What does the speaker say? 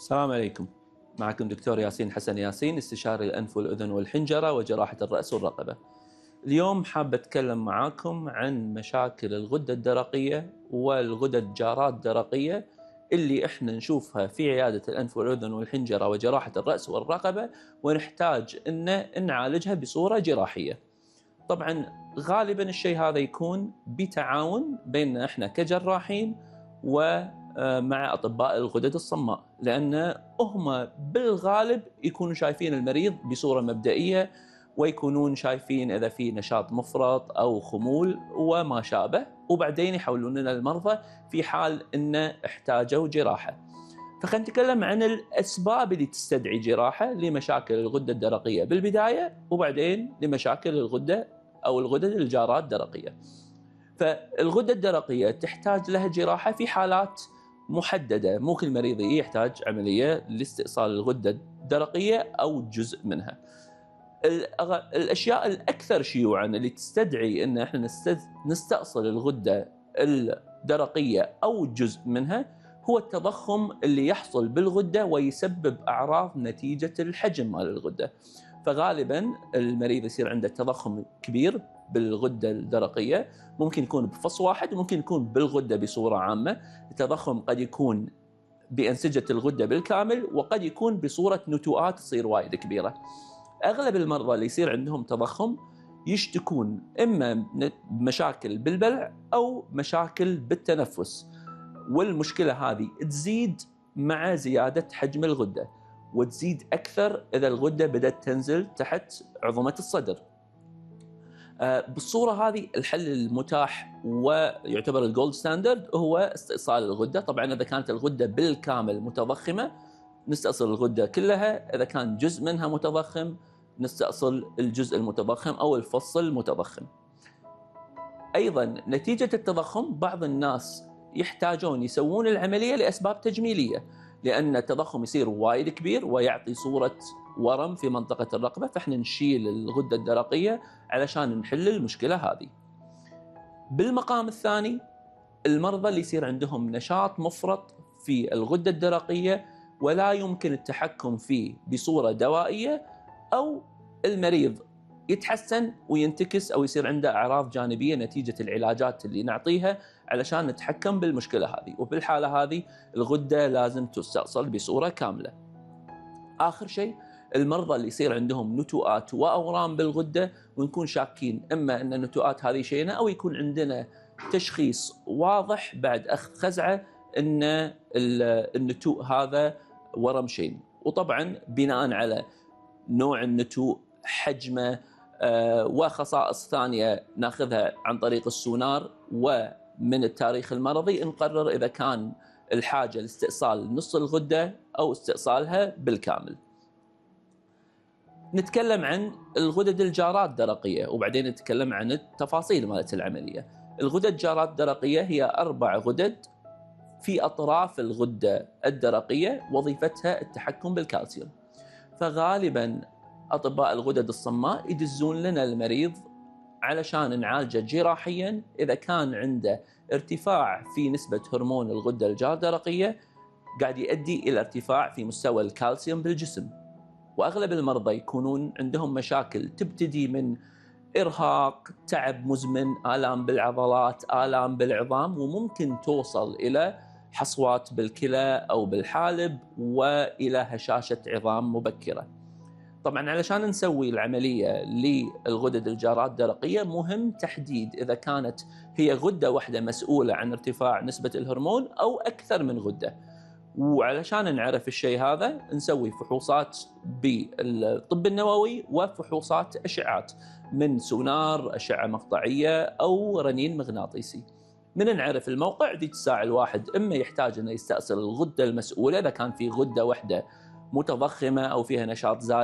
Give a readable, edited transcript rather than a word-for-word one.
السلام عليكم. معكم دكتور ياسين حسن ياسين، استشاري الأنف والأذن والحنجرة وجراحة الرأس والرقبة. اليوم حاب أتكلم معاكم عن مشاكل الغدة الدرقية والغدد جارات الدرقية اللي إحنا نشوفها في عيادة الأنف والأذن والحنجرة وجراحة الرأس والرقبة، ونحتاج إن نعالجها بصورة جراحية. طبعا غالبا الشيء هذا يكون بتعاون بيننا إحنا كجراحين ومع أطباء الغدد الصماء، لأن هم بالغالب يكونوا شايفين المريض بصورة مبدئية، ويكونون شايفين إذا في نشاط مفرط أو خمول وما شابه، وبعدين يحولون لنا المرضى في حال إن احتاجوا جراحة. فخلينا نتكلم عن الأسباب اللي تستدعي جراحة لمشاكل الغدة الدرقية بالبداية، وبعدين لمشاكل الغدة أو الغدد الجارات الدرقية. فالغدة الدرقية تحتاج لها جراحة في حالات محددة، مو كل مريض يحتاج عملية لاستئصال الغدة الدرقية أو جزء منها. الأشياء الأكثر شيوعاً اللي تستدعي أن احنا نستأصل الغدة الدرقية أو جزء منها هو التضخم اللي يحصل بالغدة ويسبب أعراض نتيجة الحجم مال الغدة. فغالباً المريض يصير عنده تضخم كبير بالغدة الدرقية، ممكن يكون بفص واحد وممكن يكون بالغدة بصورة عامة. التضخم قد يكون بأنسجة الغدة بالكامل، وقد يكون بصورة نتوءات تصير وايد كبيرة. أغلب المرضى اللي يصير عندهم تضخم يشتكون إما بمشاكل بالبلع أو مشاكل بالتنفس، والمشكلة هذه تزيد مع زيادة حجم الغدة، وتزيد أكثر إذا الغدة بدأت تنزل تحت عظمة الصدر. بالصورة هذه الحل المتاح ويعتبر الجولد ستاندرد هو استئصال الغدة. طبعا إذا كانت الغدة بالكامل متضخمة نستأصل الغدة كلها، إذا كان جزء منها متضخم نستأصل الجزء المتضخم أو الفص المتضخم. أيضا نتيجة التضخم بعض الناس يحتاجون يسوون العملية لأسباب تجميلية، لأن التضخم يصير وايد كبير ويعطي صورة ورم في منطقة الرقبة، فإحنا نشيل الغدة الدرقية علشان نحل المشكلة هذه. بالمقام الثاني المرضى اللي يصير عندهم نشاط مفرط في الغدة الدرقية ولا يمكن التحكم فيه بصورة دوائية، أو المريض يتحسن وينتكس أو يصير عنده أعراض جانبية نتيجة العلاجات اللي نعطيها علشان نتحكم بالمشكلة هذه، وبالحالة هذه الغدة لازم تستأصل بصورة كاملة. آخر شيء المرضى اللي يصير عندهم نتوءات وأورام بالغدة ونكون شاكين إما أن النتوءات هذه شينة، أو يكون عندنا تشخيص واضح بعد أخذ خزعة أن النتوء هذا ورم شين. وطبعا بناء على نوع النتوء، حجمه، وخصائص ثانية ناخذها عن طريق السونار ومن التاريخ المرضي نقرر إذا كان الحاجة لاستئصال نص الغدة أو استئصالها بالكامل. نتكلم عن الغدد الجارات الدرقية وبعدين نتكلم عن التفاصيل مالت العملية. الغدد الجارات الدرقية هي 4 غدد في أطراف الغدة الدرقية وظيفتها التحكم بالكالسيوم. فغالباً أطباء الغدد الصماء يدزون لنا المريض علشان نعالجه جراحياً إذا كان عنده ارتفاع في نسبة هرمون الغدة الجارة الدرقية قاعد يؤدي إلى ارتفاع في مستوى الكالسيوم بالجسم. وأغلب المرضى يكونون عندهم مشاكل تبتدي من إرهاق، تعب مزمن، آلام بالعضلات، آلام بالعظام، وممكن توصل إلى حصوات بالكلى أو بالحالب وإلى هشاشة عظام مبكرة. طبعا علشان نسوي العملية للغدد الجارات الدرقية مهم تحديد إذا كانت هي غدة واحدة مسؤولة عن ارتفاع نسبة الهرمون أو أكثر من غدة. وعلشان نعرف الشيء هذا نسوي فحوصات بالطب النووي وفحوصات أشعات من سونار، أشعة مقطعية أو رنين مغناطيسي. من نعرف الموقع دي الساعة الواحد إما يحتاج أنه يستأصل الغدة المسؤولة إذا كان في غدة واحدة متضخمة أو فيها نشاط زايد